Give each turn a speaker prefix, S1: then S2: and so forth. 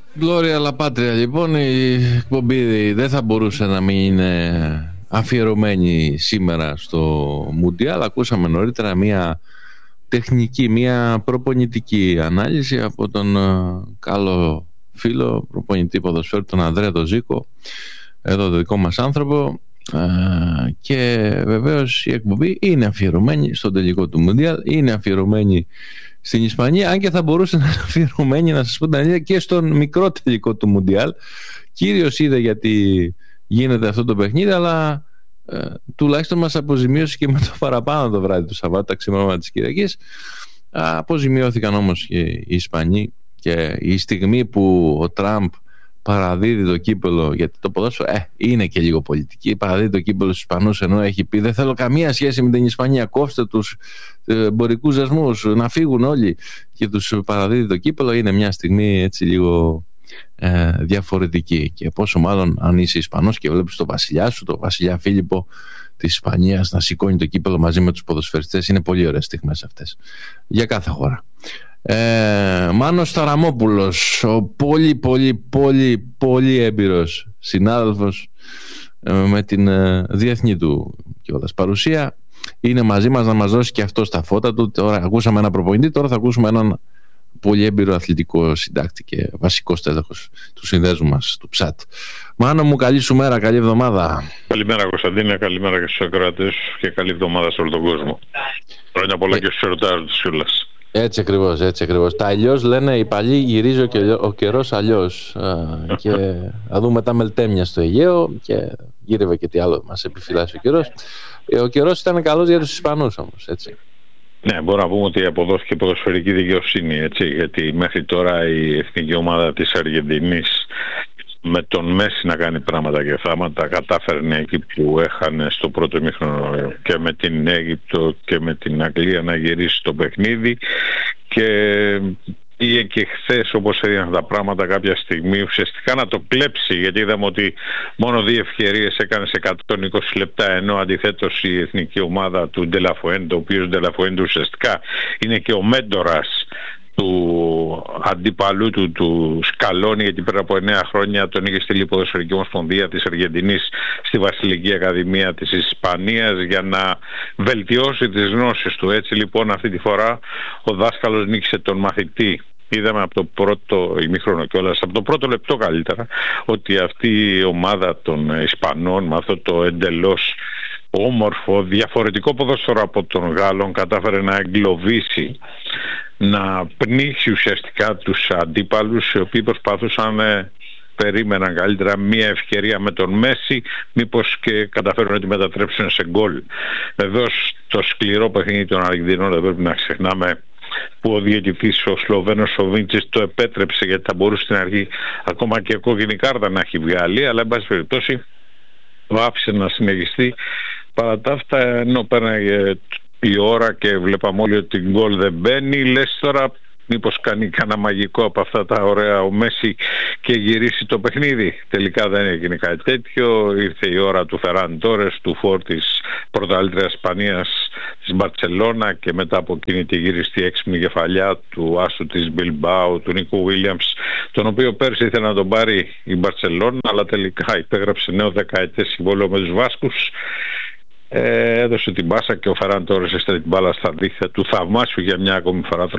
S1: Γλώρια αλλά Πάτρια, λοιπόν, η εκπομπή δεν θα μπορούσε να μην είναι αφιερωμένη σήμερα στο Μουντιάλ. Ακούσαμε νωρίτερα μια τεχνική, μια προπονητική ανάλυση από τον καλό φίλο προπονητή ποδοσφαίρου, τον Ανδρέα τον Ζήκο, εδώ το δικό μας άνθρωπο, και βεβαίως η εκπομπή είναι αφιερωμένη στον τελικό του Μουντιάλ, είναι αφιερωμένη στην Ισπανία, αν και θα μπορούσε να είναι αφιερωμένη, να σας πω την αλήθεια, και στον μικρό τελικό του Μουντιάλ. Κύριος είδε γιατί γίνεται αυτό το παιχνίδι, αλλά τουλάχιστον μας αποζημίωσε και με το παραπάνω το βράδυ του Σαββάτου, τα ξημερώματα της Κυριακής. Αποζημιώθηκαν όμως και οι Ισπανοί, και η στιγμή που ο Τραμπ παραδίδει το κύπελο, γιατί το ποδόσφαιρο είναι και λίγο πολιτική, παραδίδει το κύπελο στους Ισπανούς, ενώ έχει πει δεν θέλω καμία σχέση με την Ισπανία, κόψτε τους εμπορικούς δεσμούς, να φύγουν όλοι, και τους παραδίδει το κύπελο. Είναι μια στιγμή έτσι λίγο διαφορετική, και πόσο μάλλον αν είσαι Ισπανός και βλέπεις τον βασιλιά σου, τον βασιλιά Φίλιππο της Ισπανίας, να σηκώνει το κύπελο μαζί με τους ποδοσφαιριστές. Είναι πολύ ωραίες στιγμές αυτές για κάθε χώρα. Μάνος Ταραμόπουλος, ο πολύ έμπειρος συνάδελφος, με την διεθνή του κιόλας παρουσία, είναι μαζί μας να μας δώσει και αυτό στα φώτα του. Τώρα ακούσαμε ένα προπονητή, τώρα θα ακούσουμε έναν πολύ έμπειρο αθλητικό συντάκτη και βασικό στέλεχος του συνδέσμου μας, του ΨΑΤ. Μάνο μου, καλή σου μέρα, καλή εβδομάδα.
S2: Καλημέρα Κωνσταντίνε, καλημέρα και στους ακροατές και καλή εβδομάδα σε όλο τον κόσμο. Χρόνια πολλά και στους ερωτάρους κιόλας.
S1: Έτσι ακριβώς, έτσι ακριβώς. Τα αλλιώς λένε οι παλιοί, γυρίζει ο καιρός αλλιώς. Και θα δούμε τα μελτέμια στο Αιγαίο, και γύρευε και τι άλλο μας επιφυλάσσει ο καιρός. Ο καιρός ήταν καλός για τους Ισπανούς όμως, έτσι.
S2: Ναι, μπορούμε να πούμε ότι αποδόθηκε ποδοσφαιρική δικαιοσύνη, έτσι, γιατί μέχρι τώρα η εθνική ομάδα της Αργεντινής, με τον Μέση να κάνει πράγματα και θάματα, κατάφερνε εκεί που έχανε στο πρώτο ημίχρονο και με την Αίγυπτο και με την Αγγλία να γυρίσει το παιχνίδι, και πήγε και χθες, όπως έδιναν τα πράγματα κάποια στιγμή, ουσιαστικά να το κλέψει, γιατί είδαμε ότι μόνο 2 ευκαιρίες έκανε σε 120 λεπτά, ενώ αντιθέτως η εθνική ομάδα του Ντελαφουέντε, ο οποίος Ντελαφουέντε ουσιαστικά είναι και ο μέντορας του αντιπαλού του Σκαλόνι, γιατί πριν από 9 χρόνια τον είχε στείλει η Ποδοσφαιρική Ομοσπονδία της Αργεντινής στη Βασιλική Ακαδημία της Ισπανίας για να βελτιώσει τις γνώσεις του. Έτσι λοιπόν αυτή τη φορά ο δάσκαλος νίκησε τον μαθητή. Είδαμε από το πρώτο ημίχρονο κιόλας, από το πρώτο λεπτό καλύτερα, ότι αυτή η ομάδα των Ισπανών, με αυτό το εντελώς όμορφο, διαφορετικό ποδόσφαιρο από τον Γάλλον, κατάφερε να εγκλωβίσει, να πνίξει ουσιαστικά τους αντίπαλους, οι οποίοι προσπαθούσαν, περίμεναν καλύτερα μία ευκαιρία με τον Μέση, μήπως και καταφέρουν να τη μετατρέψουν σε γκολ. Βεβαίως το σκληρό παιχνίδι των Αργεντινών δεν πρέπει να ξεχνάμε, που ο διαιτητής ο Σλοβαίνος ο Βίντσης το επέτρεψε, γιατί θα μπορούσε στην αρχή ακόμα και κόκκινη κάρτα να έχει βγάλει, αλλά εν πάση περιπτώσει το άφησε να συνεχιστεί. Παρά τα αυτά, ενώ πέρναγε η ώρα και βλέπαμε όλοι ότι γκολ δεν μπαίνει, λες τώρα μήπως κάνει κανένα μαγικό από αυτά τα ωραία ο Μέση και γυρίσει το παιχνίδι. Τελικά δεν έγινε κάτι τέτοιο. Ήρθε η ώρα του Φεράν Τόρες, του φορ της πρωταθλήτριας Ισπανίας της Μπαρτσελώνα, και μετά από εκείνη τη γύριστη έξυπνη κεφαλιά του άσου της Μπιλμπάου, του Νίκου Βίλιαμς, τον οποίο πέρσι ήθελε να τον πάρει η Μπαρτσελώνα, αλλά τελικά υπέγραψε νέο δεκαετές συμβόλαιο με τους Βάσκους. Έδωσε την πάσα και ο Φεράν Τόρες έστειλε την μπάλα στα δίχτυα του θαυμάσιου για μια ακόμη φορά